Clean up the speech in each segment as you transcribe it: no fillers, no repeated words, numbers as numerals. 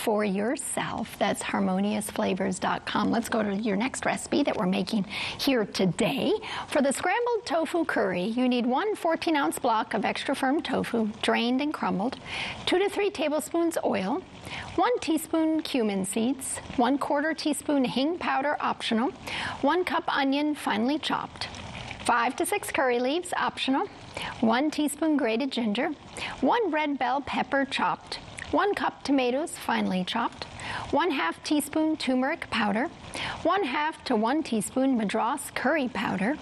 for yourself. That's harmoniousflavors.com. Let's go to your next recipe that we're making here today. For the scrambled tofu curry, you need 1 14-ounce block of extra firm tofu, drained and crumbled, 2 to 3 tablespoons oil, 1 teaspoon cumin seeds, 1/4 teaspoon hing powder optional, 1 cup onion finely chopped, 5 to 6 curry leaves optional, 1 teaspoon grated ginger, 1 red bell pepper chopped, 1 cup tomatoes finely chopped, 1/2 teaspoon turmeric powder, 1/2 to 1 teaspoon Madras curry powder,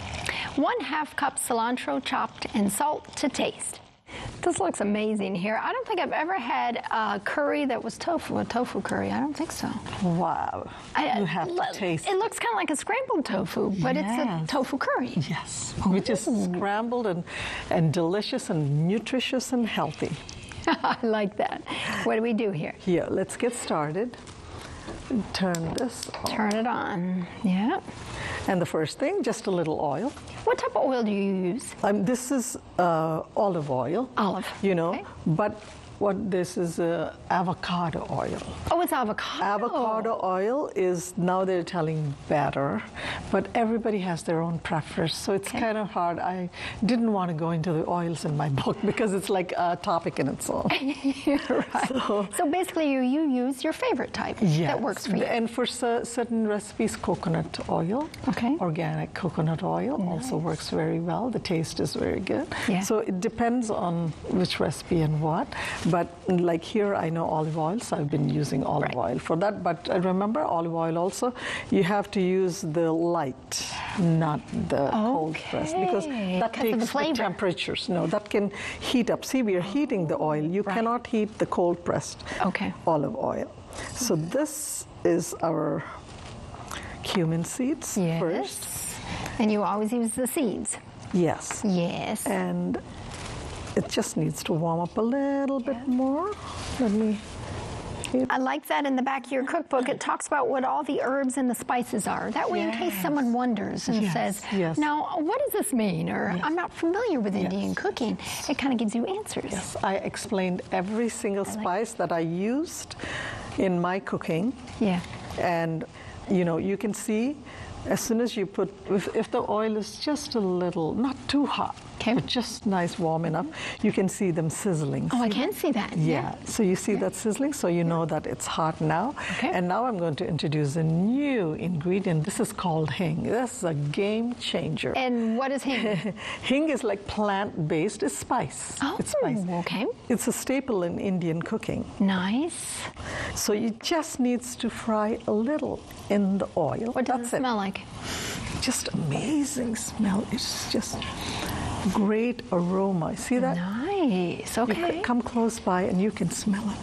1/2 cup cilantro chopped, and salt to taste. This looks amazing here. I don't think I've ever had a curry that was tofu, a tofu curry. I don't think so. Wow. You have to taste. It looks kind of like a scrambled tofu, but it's a tofu curry. Yes, which is scrambled and delicious and nutritious and healthy. I like that. What do we do here? Here, let's get started. Turn this on. Turn it on. Yeah. And the first thing, just a little oil. What type of oil do you use? This is olive oil. Olive. You know, okay. But what this is avocado oil. Oh, it's avocado. Avocado oil is, now they're telling better, but everybody has their own preference, so it's kind of hard. I didn't want to go into the oils in my book because it's like a topic in its own. Right. So basically you use your favorite type that works for you. And for certain recipes, coconut oil, organic coconut oil also works very well. The taste is very good. Yeah. So it depends on which recipe and what. But like here, I know olive oil, so I've been using olive oil for that. But remember, olive oil also, you have to use the light, not the cold pressed, because that takes the temperatures. No, that can heat up. See, we are heating the oil. You cannot heat the cold pressed olive oil. So this is our cumin seeds first. And you always use the seeds. Yes. Yes. And it just needs to warm up a little bit more. Let me... I like that in the back of your cookbook. It talks about what all the herbs and the spices are. That way, in case someone wonders and says, now, what does this mean? Or I'm not familiar with Indian cooking. It kind of gives you answers. Yes, I explained every single spice that I used in my cooking. Yeah. And, you know, you can see as soon as you put, if the oil is just a little, not too hot, but just nice warm enough, you can see them sizzling. Oh, I can see that. Yeah. So you see that sizzling, so you know that it's hot now. And now I'm going to introduce a new ingredient. This is called hing. This is a game changer. And what is hing? Hing is like plant-based. It's spice. Oh, it's spice. Okay. It's a staple in Indian cooking. Nice. So you just needs to fry a little in the oil. What does it smell like? Just amazing smell. It's just great aroma. See that? Nice. Okay. You come close by and you can smell it.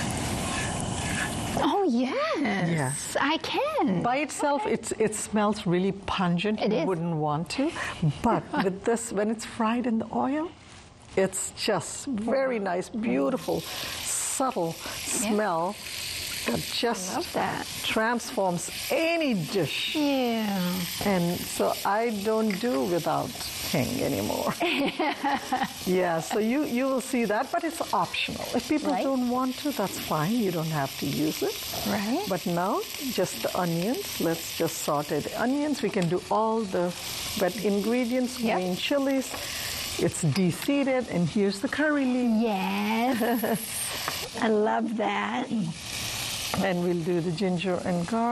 Oh, yes. I can. By itself, it smells really pungent. You wouldn't want to. But with this, when it's fried in the oil, it's just very nice, beautiful, subtle smell that just transforms any dish. Yeah. And so I don't do without hing anymore. Yeah, so you will see that, but it's optional. If people don't want to, that's fine. You don't have to use it. Right. But now, just the onions. Let's just saute the onions. We can do all the wet ingredients, green chilies. It's de-seeded, and here's the curry leaf. Yes. I love that. And we'll do the ginger and garlic.